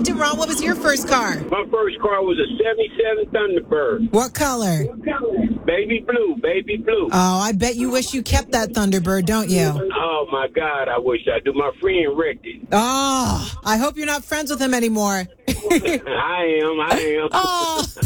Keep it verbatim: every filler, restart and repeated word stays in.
Deron, what was your first car? My first car was a seventy-seven Thunderbird. What color? Baby blue, baby blue. Oh, I bet you wish you kept that Thunderbird, don't you? Oh, my God, I wish I do. My friend wrecked it. Oh, I hope you're not friends with him anymore. I am, I am. Oh.